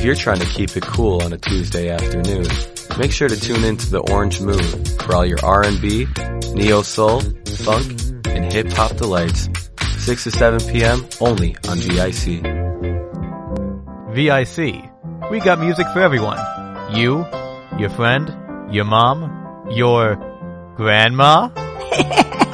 you're trying to keep it cool on a Tuesday afternoon, make sure to tune in to the Orange Moon for all your R&B, neo-soul, funk, and hip-hop delights. 6 to 7 p.m. only on VIC. VIC. We got music for everyone. You, your friend, your mom, your grandma.